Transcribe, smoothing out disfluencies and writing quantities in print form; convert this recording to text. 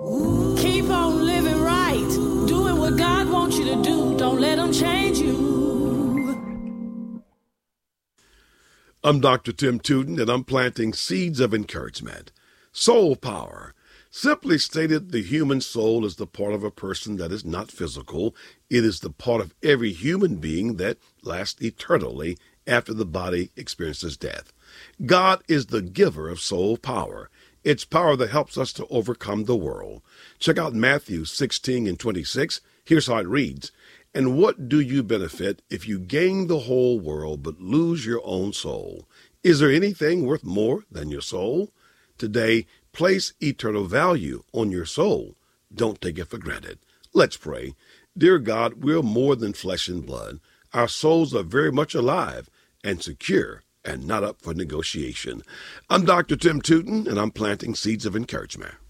Keep on living right, doing what God wants you to do. Don't let him change you. I'm Dr. Tim Tootin, and I'm planting seeds of encouragement. Soul power. Simply stated, the human soul is the part of a person that is not physical. It is the part of every human being that lasts eternally after the body experiences death. God is the giver of soul power. It's power that helps us to overcome the world. Check out Matthew 16:26. Here's how it reads. And what do you benefit if you gain the whole world but lose your own soul? Is there anything worth more than your soul? Today, place eternal value on your soul. Don't take it for granted. Let's pray. Dear God, we're more than flesh and blood. Our souls are very much alive and secure and not up for negotiation. I'm Dr. Tim Tootin, and I'm planting seeds of encouragement.